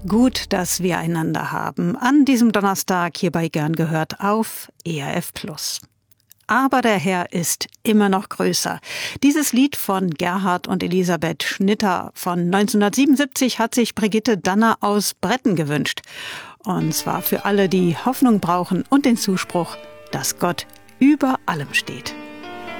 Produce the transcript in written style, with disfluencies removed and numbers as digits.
Gut, dass wir einander haben. An diesem Donnerstag hierbei gern gehört auf ERF Plus. Aber der Herr ist immer noch größer. Dieses Lied von Gerhard und Elisabeth Schnitter von 1977 hat sich Brigitte Danner aus Bretten gewünscht. Und zwar für alle, die Hoffnung brauchen und den Zuspruch, dass Gott über allem steht.